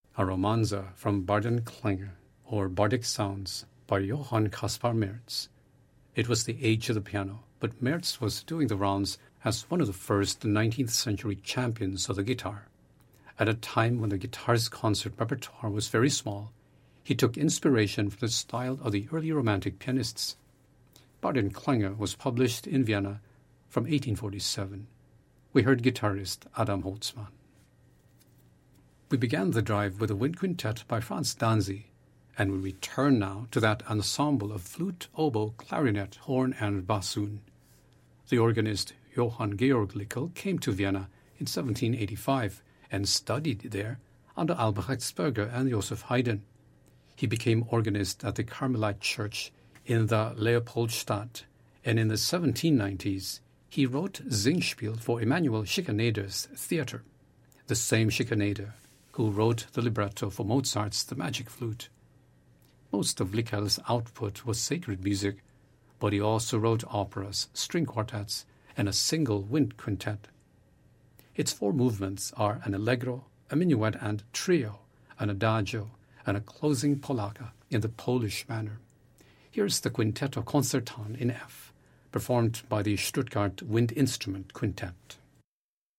a romanza from Bardenklänge, or Bardic Sounds, by Johann Caspar Merz. It was the age of the piano, but Merz was doing the rounds as one of the first 19th century champions of the guitar. At a time when the guitar's concert repertoire was very small, he took inspiration from the style of the early Romantic pianists. Bardenklänge was published in Vienna from 1847. We heard guitarist Adam Holzmann. We began the drive with a wind quintet by Franz Danzy, and we return now to that ensemble of flute, oboe, clarinet, horn, and bassoon. The organist Johann Georg Lickel came to Vienna in 1785 and studied there under Albrechtsberger and Joseph Haydn. He became organist at the Carmelite Church in the Leopoldstadt, and in the 1790s he wrote Singspiel for Emanuel Schikaneder's theatre, the same Schikaneder who wrote the libretto for Mozart's The Magic Flute. Most of Lickel's output was sacred music, but he also wrote operas, string quartets, and a single wind quintet. Its four movements are an allegro, a minuet and trio, an adagio, and a closing polka in the Polish manner. Here's the Quintetto Concertan in F, performed by the Stuttgart Wind Instrument Quintet.